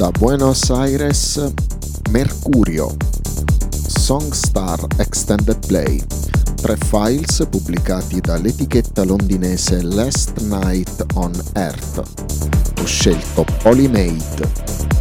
Da Buenos Aires, Mercurio, Songstar Extended Play, 3 files pubblicati dall'etichetta londinese Last Night on Earth. Ho scelto Polymade.